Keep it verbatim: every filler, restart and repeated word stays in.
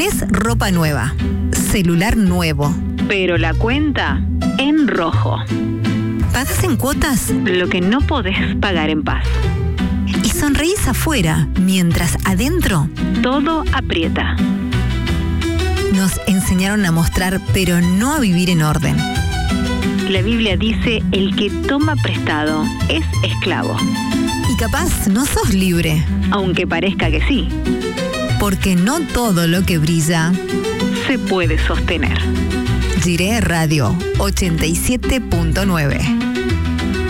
Tenés ropa nueva, celular nuevo, pero la cuenta en rojo. ¿pagás en cuotas? Lo que no podés pagar en paz. Y sonreís afuera, mientras adentro Todo aprieta. nos enseñaron a mostrar, pero no a vivir en orden. La Biblia dice, el que toma prestado es esclavo. Y capaz no sos libre, Aunque parezca que sí, porque no todo lo que brilla. se puede sostener. Jiré Radio ochenta y siete punto nueve.